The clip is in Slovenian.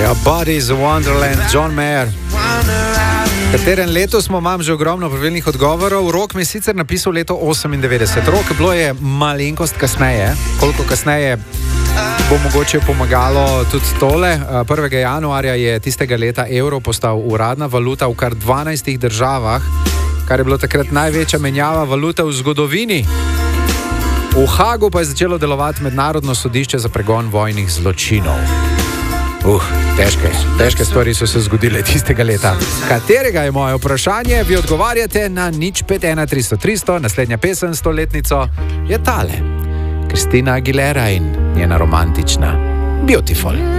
Your body's a wonderland, John Mayer. V katerem letu smo imam že ogromno pravilnih odgovorov. Rok mi je sicer napisal leto 98. Rok bilo je malenkost kasneje. Koliko kasneje bo mogoče pomagalo tudi tole. 1. januarja je tistega leta evro postal uradna valuta v kar 12 državah, kar je bilo takrat največja menjava valute v zgodovini. V Hagu pa je začelo delovati mednarodno sodišče za pregon vojnih zločinov. Težke stvari so se zgodile tistega leta. Katerega je moje vprašanje? Vi odgovarjate na 051 300 300. Naslednja pesem s stoletnico je tale. Christina Aguilera in njena romantična Beautiful.